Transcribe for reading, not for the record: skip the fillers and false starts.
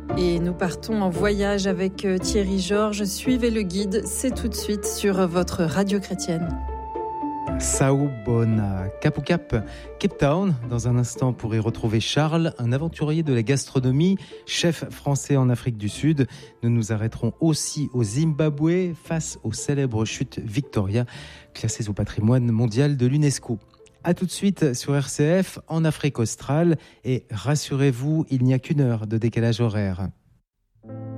Et nous partons en voyage avec Thierry Georges. Suivez le guide, c'est tout de suite sur votre radio chrétienne. Sao Bona, Cap au Cap, Cape Town. Dans un instant, pour y retrouver Charles, un aventurier de la gastronomie, chef français en Afrique du Sud. Nous nous arrêterons aussi au Zimbabwe face aux célèbres chutes Victoria, classées au patrimoine mondial de l'UNESCO. A tout de suite sur RCF, en Afrique australe. Et rassurez-vous, il n'y a qu'une heure de décalage horaire.